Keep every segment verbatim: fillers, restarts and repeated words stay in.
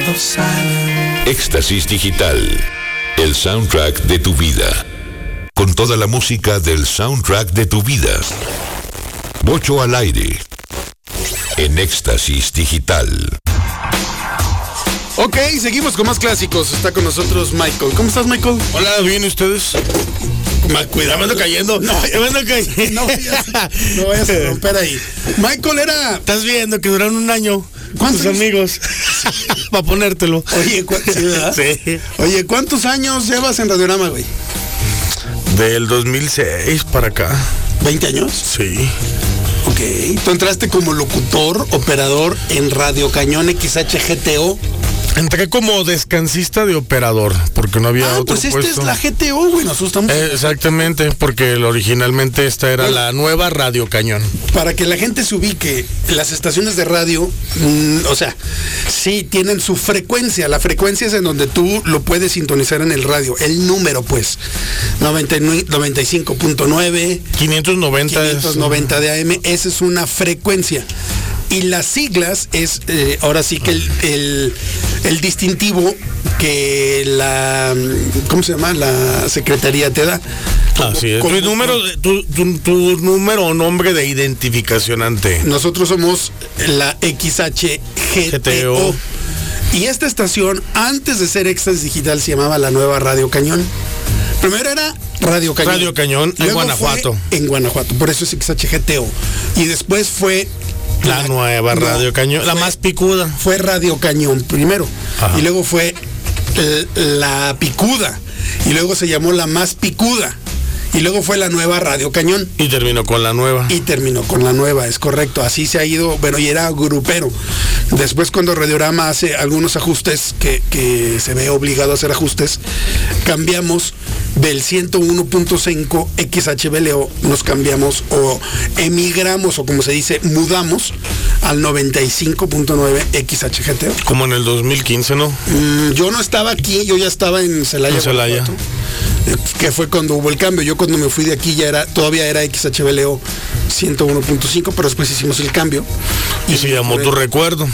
Éxtasis Digital, el soundtrack de tu vida. Con toda la música del soundtrack de tu vida. Bocho al aire. En Éxtasis Digital. Ok, seguimos con más clásicos. Está con nosotros Michael. ¿Cómo estás, Michael? Hola, ¿bien ustedes? Cuidado, me ando cayendo. No, me ando cayendo. No vayas, no vayas a romper ahí. Michael era... Estás viendo que duraron un año. ¿Cuántos tus amigos? Para ponértelo. Oye, ¿cu- sí, ¿verdad? Sí. Oye, ¿cuántos años llevas en Radiorama, güey? Del dos mil seis para acá. ¿veinte años? Sí. Ok. Tú entraste como locutor, operador en Radio Cañón X H G T O. Entré como descansista de operador, porque no había Ah, otro pues esta puesto. es la G T O, güey. Nosotros estamos... Eh, exactamente, porque originalmente esta era Bueno. la nueva Radio Cañón. Para que la gente se ubique, las estaciones de radio, mmm, o sea, sí tienen su frecuencia. La frecuencia es en donde tú lo puedes sintonizar en el radio. El número, pues, noventa y cinco punto nueve, quinientos noventa. quinientos noventa de A M, esa es una frecuencia. Y las siglas es, eh, ahora sí que el, el, el distintivo que la, ¿cómo se llama? La Secretaría te da. Así es. Como- Tu número, de- tu, tu, tu número o nombre de identificación ante. Nosotros somos la X H G T O. Y esta estación, antes de ser Éxtasis Digital, se llamaba la Nueva Radio Cañón. Primero era Radio Cañón. Radio Cañón, en Luego Guanajuato. fue En Guanajuato, por eso es X H G T O. Y después fue... La nueva no, Radio Cañón, la fue- más picuda. Fue Radio Cañón primero. Ajá. Y luego fue eh, La Picuda. Y luego se llamó La Más Picuda. Y luego fue la nueva Radio Cañón. Y terminó con la nueva. Y terminó con la nueva, es correcto. Así se ha ido, bueno, y era grupero. Después, cuando Radiorama hace algunos ajustes, que, que se ve obligado a hacer ajustes, cambiamos del ciento uno punto cinco X H B L O, nos cambiamos o emigramos, o como se dice, mudamos al noventa y cinco punto nueve X H G T O. Como en el dos mil quince, ¿no? Mm, yo no estaba aquí, yo ya estaba en Celaya, En Celaya. Guanajuato, eh, que fue cuando hubo el cambio. Yo cuando me fui de aquí ya era, todavía era X H B L O ciento uno punto cinco, pero después hicimos el cambio. Y se llamó Tu Recuerdo.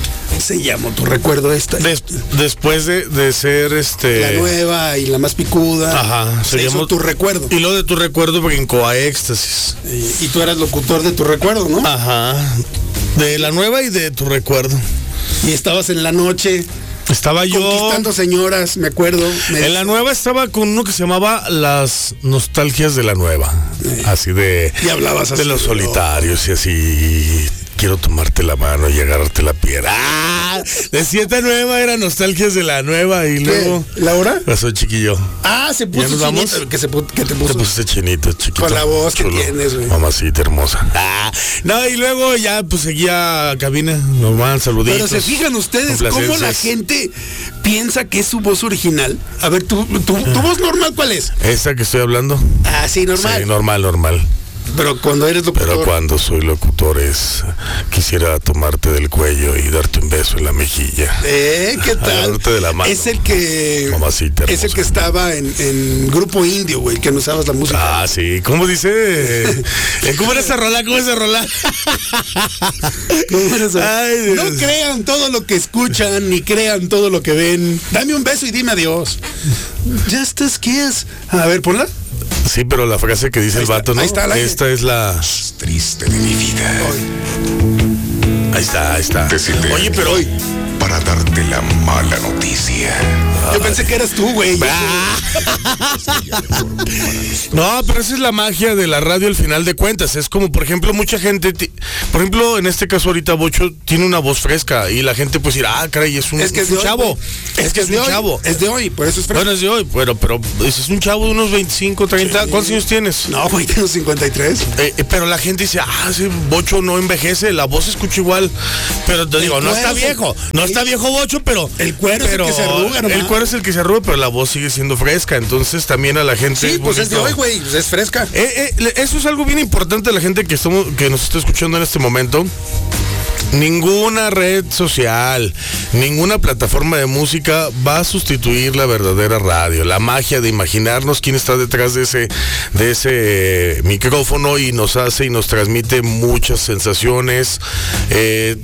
Se llamó Tu Recuerdo esta. Des- después de, de ser este. La nueva y la más picuda. Ajá, se se hizo llamó Tu Recuerdo. Y lo de Tu Recuerdo brincó a Éxtasis. Eh, y tú eras locutor de Tu Recuerdo, ¿no? Ajá. De la nueva y de Tu Recuerdo. Y estabas en la noche Estaba yo. conquistando señoras, me acuerdo. Me En la nueva estaba con uno que se llamaba Las Nostalgias de la Nueva. Así de. Y hablabas así. De los solitarios y así. Quiero tomarte la mano y agarrarte la piedra. ¡Ah! De siete nueva era Nostalgias de la Nueva y ¿Qué? luego. ¿Laura? Pasó chiquillo. Ah, se puso ¿Ya nos vamos? chinita, que se pu- que te puso. Te pusiste chinito, chiquito. Con la voz que chulo. tienes, güey. Mamacita hermosa. Ah, no, y luego ya pues seguía cabina, normal, saluditos. Pero se fijan ustedes cómo la complacencias. gente piensa que es su voz original. A ver, tu, tu, tu voz normal, ¿cuál es? ¿Esta que estoy hablando? Ah, sí, normal. Sí, normal, normal. Pero cuando eres locutor. Pero cuando soy locutor es, quisiera tomarte del cuello y darte un beso en la mejilla. ¿Eh? ¿Qué tal? Agarrarte de la mano. Es el que. Mamacita Es el hermosa. que estaba en, en Grupo Indio, güey, que no usabas la música. Ah, sí. ¿Cómo dice? Eh, ¿Cómo era esa rola? ¿Cómo era esa rola? ¿Cómo era eso? Ay, Dios. No crean todo lo que escuchan, ni crean todo lo que ven. Dame un beso y dime adiós. Just a kiss. A ver, ponla. Sí, pero la frase que dice Ahí el está, vato, ¿no? ahí está la- Esta es la... Triste de mi vida. Ahí está, ahí está. Te cité Oye, pero... hoy para darte la mala noticia. Yo pensé que eras tú, güey. No, pero esa es la magia de la radio al final de cuentas. Es como, por ejemplo, mucha gente, ti- por ejemplo, en este caso ahorita Bocho tiene una voz fresca y la gente pues dirá, ah, caray, es un, Es que es es un de hoy, chavo. güey. Es que es de un hoy. chavo. Es de hoy, por eso es fresco. Bueno, es de hoy, pero, pero es un chavo de unos veinticinco, treinta. Sí. ¿Cuántos años tienes? No, güey, tengo cincuenta y tres. Eh, eh, pero la gente dice, ah, ese Bocho no envejece, la voz se escucha igual. Pero te digo, no cuero está es el- viejo, no está viejo Bocho, pero... El cuero es el pero que se arruga, nomás. El cuero es el que se arruga, pero la voz sigue siendo fresca. Entonces también a la gente... Sí, pues es de bonito. hoy, güey. Es fresca. Eh, eh, le- eso es algo bien importante a la gente que estamos, que nos está escuchando en este momento. Ninguna red social, ninguna plataforma de música va a sustituir la verdadera radio, la magia de imaginarnos quién está detrás de ese, de ese eh, micrófono y nos hace y nos transmite muchas sensaciones. Eh,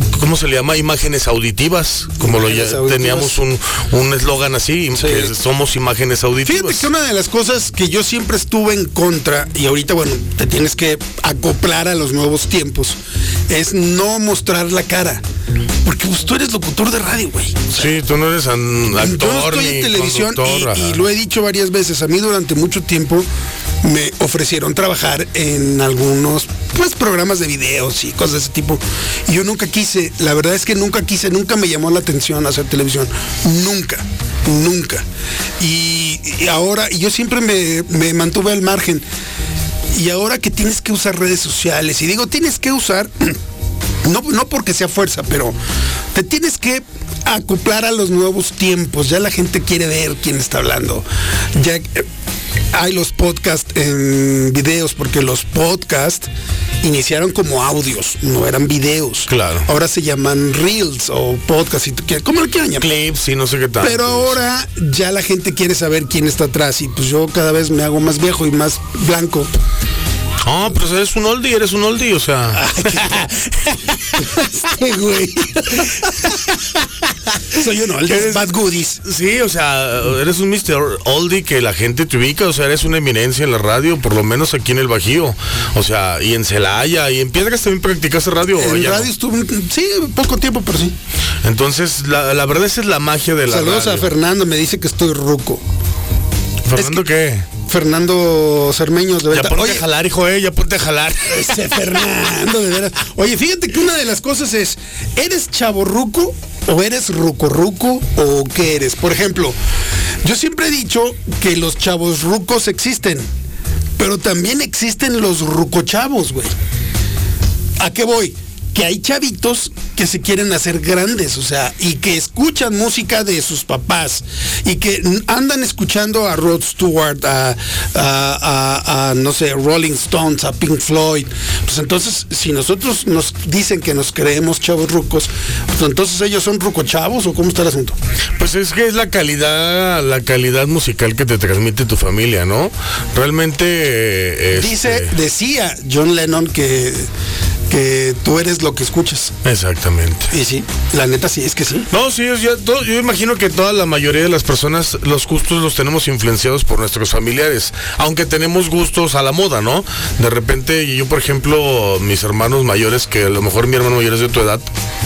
¿cómo se le llama? Imágenes auditivas, como imágenes lo ya auditivas. Teníamos un un eslogan así, sí. que somos imágenes auditivas. Fíjate que una de las cosas que yo siempre estuve en contra, y ahorita, bueno, te tienes que acoplar a los nuevos tiempos, es no mostrar la cara. Porque pues, tú eres locutor de radio, güey. O sea, sí, tú no eres an, actor. Yo estoy ni en televisión conductor, y, y lo he dicho varias veces. A mí durante mucho tiempo me ofrecieron trabajar en algunos pues programas de videos y cosas de ese tipo. Y yo nunca quise, la verdad es que nunca quise, nunca me llamó la atención hacer televisión. Nunca, nunca. Y, y ahora, y yo siempre me, me mantuve al margen. Y ahora que tienes que usar redes sociales, y digo, tienes que usar... No, no porque sea fuerza, pero te tienes que acoplar a los nuevos tiempos. Ya la gente quiere ver quién está hablando. Ya eh, hay los podcasts en videos, porque los podcasts iniciaron como audios, no eran videos. Claro. Ahora se llaman reels o podcasts, si tú quieres, ¿cómo lo quieran llamar? Clips y no sé qué tal. Pero ahora ya la gente quiere saber quién está atrás, y pues yo cada vez me hago más viejo y más blanco. No, oh, pero eres un oldie, eres un oldie, o sea. Este güey. Soy un oldie, eres bad goodies. Sí, o sea, eres un mister Oldie que la gente te ubica, o sea, eres una eminencia en la radio, por lo menos aquí en el Bajío. O sea, y en Celaya, y en Piedras también practicaste radio. En radio no? estuve, sí, poco tiempo, pero sí. Entonces, la, la verdad esa es la magia de la Saludos radio. a Fernando, me dice que estoy ruco. ¿Fernando es que, qué? Fernando Cermeño de Ya ponte Oye, a jalar, hijo, eh, ya ponte a jalar. Ese Fernando, de veras. Oye, fíjate que una de las cosas es, ¿eres chavorruco o eres ruco-ruco o qué eres? Por ejemplo, yo siempre he dicho que los chavos rucos existen, pero también existen los rucochavos, güey. ¿A qué voy? Que hay chavitos que se quieren hacer grandes, o sea, y que escuchan música de sus papás, y que andan escuchando a Rod Stewart, a, a, a, a no sé, Rolling Stones, a Pink Floyd. Pues entonces, si nosotros nos dicen que nos creemos chavos rucos, pues entonces ellos son rucochavos, ¿o cómo está el asunto? Pues es que es la calidad, la calidad musical que te transmite tu familia, ¿no? Realmente... Eh, Dice, este... decía John Lennon que... que tú eres lo que escuchas. Exactamente. Y sí, la neta sí, es que sí. No, sí, yo, todo, yo imagino que toda la mayoría de las personas, los gustos los tenemos influenciados por nuestros familiares, aunque tenemos gustos a la moda, ¿no? De repente, yo por ejemplo, mis hermanos mayores, que a lo mejor mi hermano mayor es de tu edad,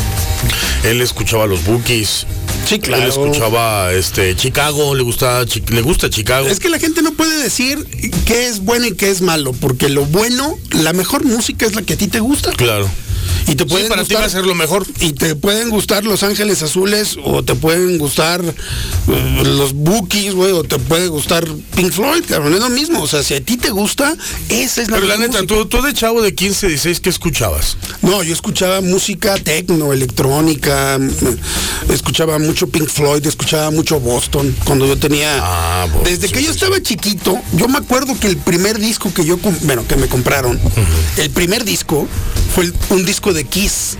él escuchaba los Bookies. Sí, claro. Él escuchaba este Chicago, le gusta le gusta Chicago. Es que la gente no puede decir qué es bueno y qué es malo, porque lo bueno, la mejor música es la que a ti te gusta. Claro. Y te pueden sí, para gustar, ti va a ser lo mejor. Y te pueden gustar Los Ángeles Azules, o te pueden gustar uh, los Bookies, güey, o te puede gustar Pink Floyd, cabrón, es lo mismo. O sea, si a ti te gusta, esa es la Pero la neta, música. ¿tú, tú de chavo de quince, dieciséis, ¿qué escuchabas? No, yo escuchaba música tecno, electrónica, escuchaba mucho Pink Floyd, escuchaba mucho Boston, cuando yo tenía... Ah, Boston, desde que sí, yo sí, estaba sí. chiquito, yo me acuerdo que el primer disco que yo, bueno, que me compraron, uh-huh. el primer disco fue el, un disco de Kiss.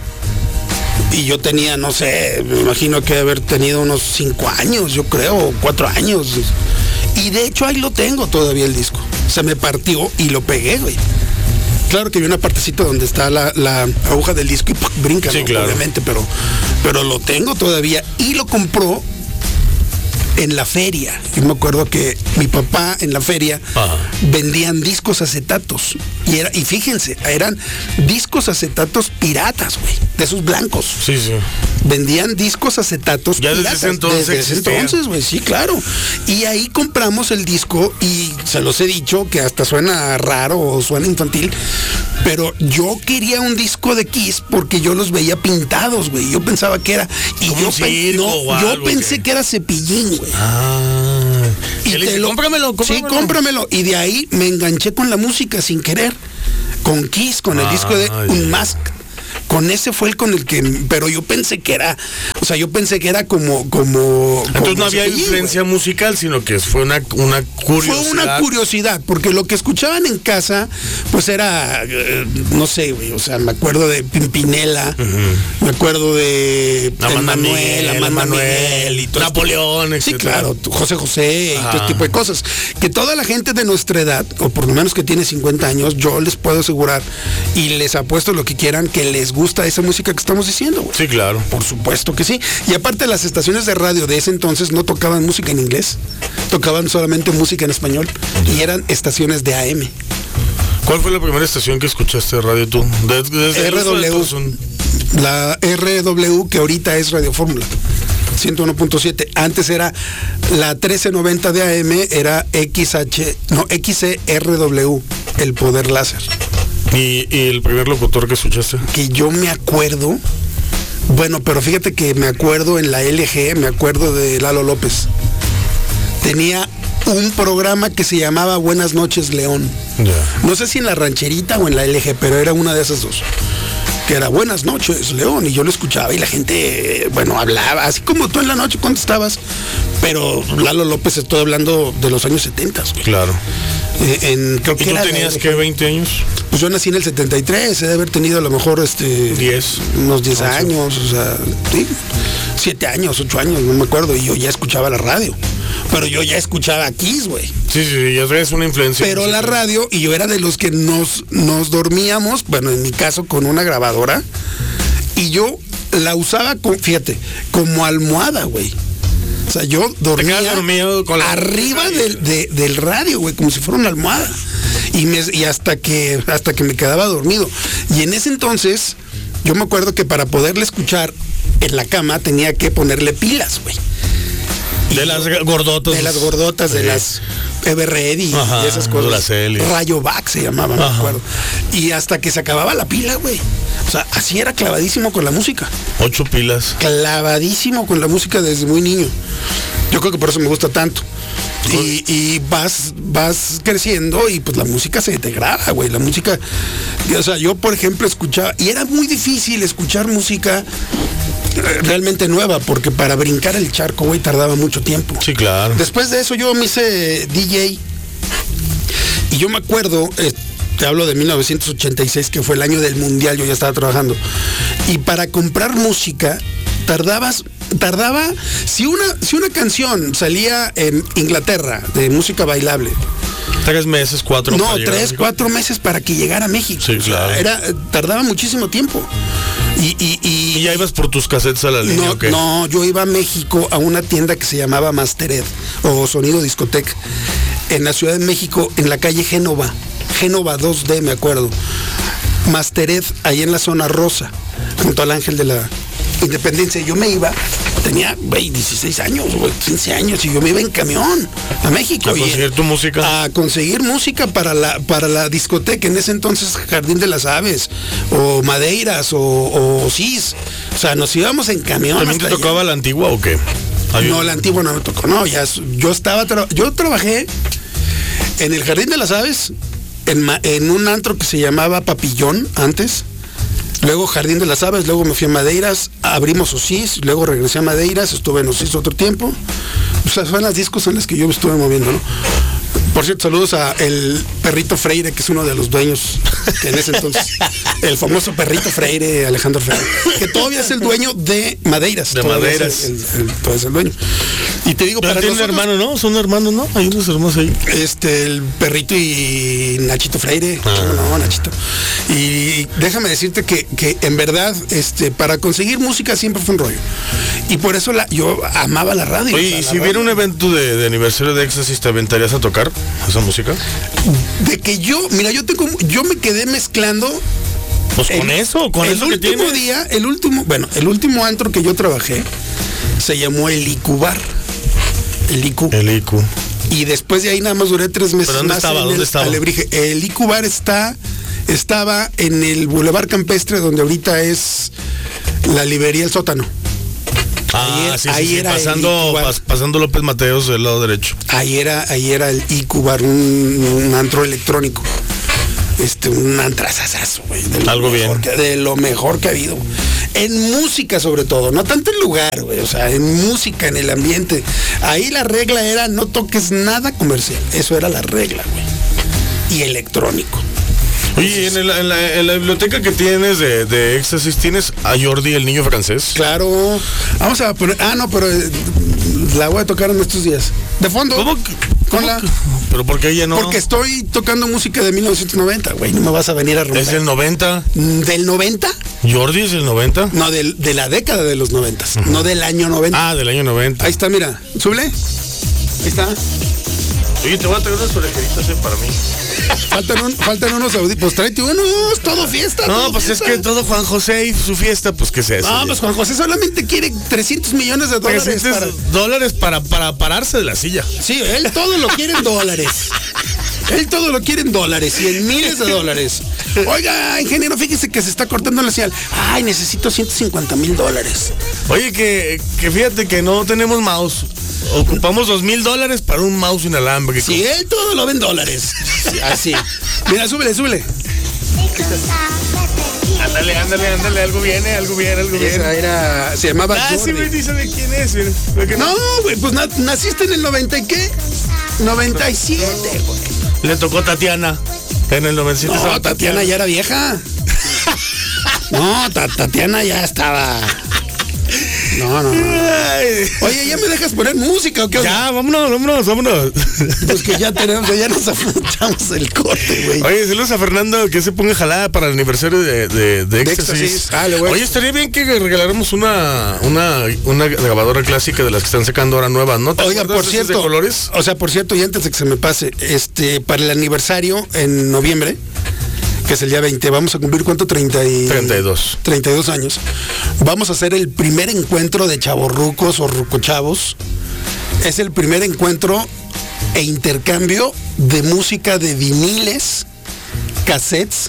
Y yo tenía, no sé, me imagino que haber tenido unos cinco años, yo creo, cuatro años. Y de hecho ahí lo tengo todavía el disco. Se me partió y lo pegué, güey. Claro que hay una partecita donde está la, la aguja del disco y ¡puc! Brinca, sí, ¿no? Claro. Obviamente, pero, pero lo tengo todavía. Y lo compró en la feria. Yo me acuerdo que mi papá en la feria Ajá. vendían discos acetatos. Y, era, y fíjense, eran discos acetatos piratas, güey. De esos blancos. Sí, sí. Vendían discos acetatos ya piratas. Desde ese entonces. Desde ese entonces, güey, sí, claro. Y ahí compramos el disco y se los he dicho que hasta suena raro o suena infantil. Pero yo quería un disco de Kiss porque yo los veía pintados, güey. Yo pensaba que era... Y yo, pen, no, yo pensé que... que era Cepillín, güey. Ah, y te dice, lo, cómpramelo, cómpramelo. Sí, cómpramelo. Y de ahí me enganché con la música sin querer. Con Kiss, con el ah, disco de Unmask. Con ese fue el con el que, pero yo pensé que era, o sea, yo pensé que era como, como. Entonces como no había Cepillín, influencia güey. musical, sino que fue una, una curiosidad. Fue una curiosidad, porque lo que escuchaban en casa, pues era, eh, no sé, güey, o sea, me acuerdo de Pimpinela, uh-huh. me acuerdo de Manuel, Manuel, y todo Napoleón, esto. Sí, claro, José José y Ajá. todo este tipo de cosas. Que toda la gente de nuestra edad, o por lo menos que tiene cincuenta años, yo les puedo asegurar y les apuesto lo que quieran, que les gusta gusta esa música que estamos diciendo, güey. Sí, claro. Por supuesto que sí. Y aparte las estaciones de radio de ese entonces no tocaban música en inglés, tocaban solamente música en español y eran estaciones de A M. ¿Cuál fue la primera estación que escuchaste de radio tú? Desde, desde R W, son... la R W que ahorita es Radio Fórmula. ciento uno punto siete. Antes era la trece noventa de A M, era X H, no, X C R W, el poder láser. ¿Y, y el primer locutor que escuchaste? Que yo me acuerdo, bueno, pero fíjate que me acuerdo en la L G, me acuerdo de Lalo López. Tenía un programa que se llamaba Buenas Noches León. Yeah. No sé si en la Rancherita o en la L G, pero era una de esas dos. Que era Buenas Noches León, y yo lo escuchaba y la gente, bueno, hablaba, así como tú en la noche cuando estabas, pero Lalo López, estoy hablando de los años setenta. Claro. Eh, en, creo ¿Y que tú era tenías de, qué, veinte años? Pues yo nací en el setenta y tres, he de haber tenido a lo mejor este diez, unos diez años, o sea, sí, siete años, ocho años, no me acuerdo, y yo ya escuchaba la radio. Pero yo ya escuchaba Kiss, güey. Sí, sí, ya es una influencia. Pero la radio, y yo era de los que nos, nos dormíamos, bueno, en mi caso, con una grabadora, y yo la usaba, con, fíjate, como almohada, güey. O sea, yo dormía con la... arriba del, de, del radio, güey, como si fuera una almohada. Y, me, y hasta que hasta que me quedaba dormido. Y en ese entonces, yo me acuerdo que para poderle escuchar en la cama tenía que ponerle pilas, güey. De las gordotas. De las gordotas, sí. De las Everready y esas cosas. Duracell. Rayovac se llamaba, no me acuerdo. Y hasta que se acababa la pila, güey. O sea, así era clavadísimo con la música. Ocho pilas. Clavadísimo con la música desde muy niño. Yo creo que por eso me gusta tanto. Y, y vas, vas creciendo y pues la música se degrada, güey. La música, o sea, yo por ejemplo escuchaba, y era muy difícil escuchar música realmente nueva, porque para brincar el charco, güey, tardaba mucho tiempo. Sí, claro. Después de eso yo me hice D J, y yo me acuerdo, eh, te hablo de mil novecientos ochenta y seis, que fue el año del mundial, yo ya estaba trabajando, y para comprar música tardabas tardaba si una si una canción salía en Inglaterra de música bailable, tres meses, cuatro. No, tres, cuatro meses para que llegara a México. Sí, claro. O sea, era, tardaba muchísimo tiempo. Y, y, y, ¿Y ya ibas por tus cassettes a la línea? No, ¿o qué? no, yo iba a México a una tienda que se llamaba Mastered o Sonido Discoteca en la Ciudad de México, en la calle Génova, Génova dos D, me acuerdo. Mastered, ahí en la zona rosa, junto al Ángel de la Independencia. Yo me iba, tenía, güey, dieciséis años, güey, quince años, y yo me iba en camión a México. ¿A conseguir tu música? A conseguir música para la, para la discoteca, en ese entonces Jardín de las Aves, o Madeiras, o, o Cis. O sea, nos íbamos en camión. ¿También te tocaba allá la antigua o qué? No, la antigua no me tocó, no, ya, yo estaba, tra- yo trabajé en el Jardín de las Aves, en, en un antro que se llamaba Papillón antes. Luego Jardín de las Aves, luego me fui a Madeiras, abrimos Osis, luego regresé a Madeiras, estuve en Osis otro tiempo. O sea, son las discos en las que yo me estuve moviendo, ¿no? Por cierto, saludos a el Perrito Freire, que es uno de los dueños, que en ese entonces, el famoso Perrito Freire, Alejandro Freire, que todavía es el dueño de Madeiras. De Madeiras. Es el, el, el, todavía es el dueño. Y te digo, pero para tiene nosotros, hermanos, ¿no? Son hermanos, ¿no? Hay unos hermanos ahí. Este, el Perrito y Nachito Freire. Ah. No, Nachito. Y déjame decirte que, que en verdad, este, para conseguir música siempre fue un rollo. Y por eso la, yo amaba la radio. Oye, o sea, ¿y la si hubiera radio. un evento de, de aniversario de Éxtasis, te aventarías a tocar esa música? De que yo, mira, yo tengo, yo me quedé mezclando. Pues con el, eso, con el eso que último tienes. día, el último, bueno, el último antro que yo trabajé se llamó el Icubar. El Icu. El Icu. Y después de ahí nada más duré tres meses. ¿Pero dónde más estaba? en ¿Dónde el estaba? Alebrije. El Icubar está, estaba en el Boulevard Campestre, donde ahorita es la librería El Sótano. Ah, ahí, sí, ahí sí, sí, era pasando, pas, pasando López Mateos del lado derecho. Ahí era, ahí era el Icubar, un, un antro electrónico. Este, un antrazazazo, güey. Algo bien. Que, de lo mejor que ha habido. En música sobre todo, no tanto en lugar, güey, o sea, en música, en el ambiente. Ahí la regla era no toques nada comercial. Eso era la regla, güey. Y electrónico. Oye, ¿en, el, en, la, en la biblioteca que tienes de, de Éxtasis, ¿tienes a Jordi, el niño francés? Claro. Vamos a poner... Ah, no, pero eh, la voy a tocar en estos días. De fondo. ¿Cómo? Con ¿Cómo la... que? ¿Pero por qué ella no? Porque estoy tocando música de mil novecientos noventa, güey. No me vas a venir a romper. ¿Es del noventa? ¿Del noventa? ¿Jordi es del noventa? No, de, de la década de los noventas, uh-huh. No del año noventa. Ah, del año noventa. Ahí está, mira, súbele. Ahí está. Oye, te voy a traer unas orejeritas eh, para mí. Faltan, un, faltan unos audífonos. Pues tráete unos, todo fiesta. No, todo pues fiesta. Es que todo Juan José y su fiesta, pues ¿qué es eso? No, pues Juan José solamente quiere trescientos millones de dólares. trescientos para... dólares para, para pararse de la silla. Sí, él todo lo quiere en dólares. Él todo lo quiere en dólares y en miles de dólares. Oiga, ingeniero, fíjese que se está cortando la señal. Ay, necesito ciento cincuenta mil dólares. Oye, que, que fíjate que no tenemos mouse. Ocupamos dos mil dólares para un mouse inalámbrico. Sí, él todo lo ve en dólares. Así. Mira, súbele, súbele. Ándale, ándale, ándale, algo viene, algo viene, algo viene. Esa era, se llamaba Ah, Jordi. sí, me dice de quién es. Mira. No, güey, pues na- naciste en el noventa y qué? noventa y siete, güey. Le tocó Tatiana. En el noventa y siete. No, Tatiana, Tatiana ya era vieja. No, ta- Tatiana ya estaba. No, no, no. Oye, ¿ya me dejas poner música o qué? Ya, vámonos, vámonos, vámonos. Pues que ya tenemos, ya nos apuntamos el corte, güey. Oye, saludos a Fernando que se ponga jalada para el aniversario de, de, de Éxtasis. Éxtasis. Ah, le voy a... Oye, estaría bien que regaláramos una, una, una grabadora clásica de las que están sacando ahora nuevas, ¿no? Oiga, por cierto, de colores? O sea, por cierto, y antes de que se me pase, este, para el aniversario en noviembre, que es el día veinte, vamos a cumplir ¿cuánto? treinta y... treinta y dos. treinta y dos años. Vamos a hacer el primer encuentro de chavorrucos o rucochavos. Es el primer encuentro e intercambio de música de viniles, cassettes,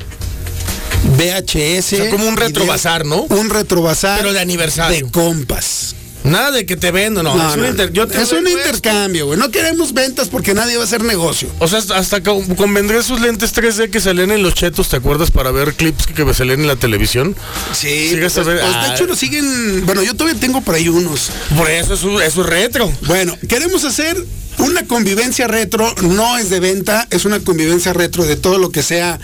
V H S. O sea, como un retrobazar, ¿no? Un retrobazar. Pero de aniversario. De compas. Nada de que te vendo, no. No, es un, no, inter- yo te es un doy intercambio, güey. No queremos ventas porque nadie va a hacer negocio. O sea, hasta con- convendré esos lentes tres D que salían en los chetos, ¿te acuerdas? Para ver clips que, que salían en la televisión. Sí, Sigues pues, a ver- pues, de ah. hecho nos siguen. Bueno, yo todavía tengo por ahí unos. Por eso es, un- eso es retro. Bueno, queremos hacer una convivencia retro, no es de venta, es una convivencia retro de todo lo que sea,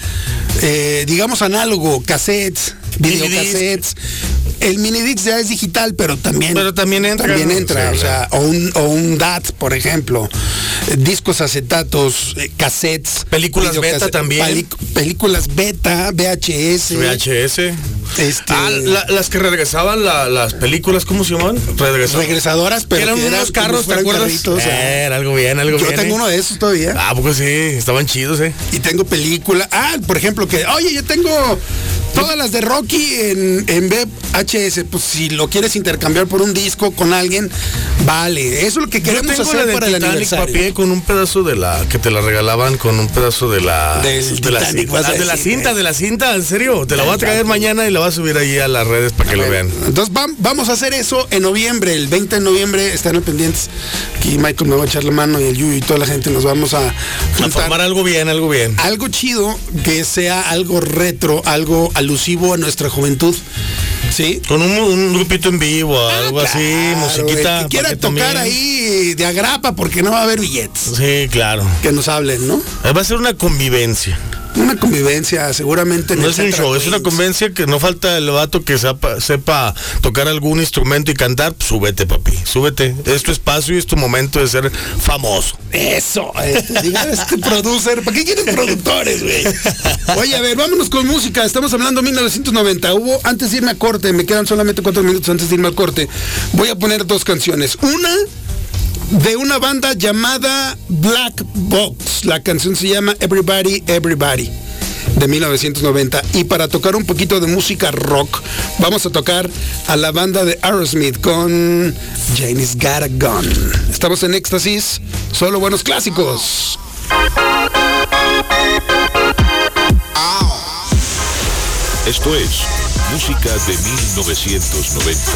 eh, digamos, análogo, cassettes, videocassettes. El minidisc ya es digital, pero también, Pero también entra. también entra, Sí, o sea, o un, o un D A T, por ejemplo, eh, discos acetatos, eh, cassettes, Películas beta videocase- también. peli- películas beta, V H S. V H S. Este, Ah, la- las que regresaban la- las películas, ¿cómo se llaman? Regresaban. regresadoras, pero eran que unos como carros, si ¿te fueran acuerdas? carritos, o sea, Eh, era algo bien, algo yo bien. tengo eh. uno de esos todavía. Ah, porque sí, estaban chidos, eh. Y tengo película. Ah, por ejemplo, que, oye, yo tengo todas las de Rocky en, en V H S. Pues si lo quieres intercambiar por un disco con alguien, vale. Eso es lo que Yo queremos tengo la hacer de para el Titanic, aniversario. papi, con un pedazo de la que te la regalaban con un pedazo de la Del de la, Titanic, cinta, vas a de la decir, cinta, ¿eh? de la cinta, en serio, te la voy a traer mañana y la voy a subir ahí a las redes para que lo vean. Entonces vam- vamos a hacer eso en noviembre, el veinte de noviembre, están al pendientes. Aquí Michael me va a echar la mano y el Yuyu y toda la gente nos vamos a A juntar. formar algo bien, algo bien. Algo chido, que sea algo retro, algo alusivo a nuestra juventud. ¿Sí? Con un, un grupito en vivo, algo así, Claro, musiquita. el que quiera para que tocar también- ahí de agrapa porque no va a haber billetes. Sí, claro. Que nos hablen, ¿no? Va a ser una convivencia. Una convivencia, seguramente. en No el es un Central show, es una Queens. convivencia que no falta el vato que sepa, sepa tocar algún instrumento y cantar. Pues, súbete, papi, súbete. Es tu espacio y es tu momento de ser famoso. Eso, este, diga, este producer. ¿Para qué quieren productores, güey? Oye, a ver, vámonos con música. Estamos hablando de mil novecientos noventa. Hubo, antes de irme a corte, me quedan solamente cuatro minutos antes de irme al corte. Voy a poner dos canciones. Una de una banda llamada Black Box. La canción se llama Everybody, Everybody, de mil novecientos noventa. Y para tocar un poquito de música rock, vamos a tocar a la banda de Aerosmith con Janie's Got a Gun. Estamos en Éxtasis, solo buenos clásicos. Esto es música de mil novecientos noventa.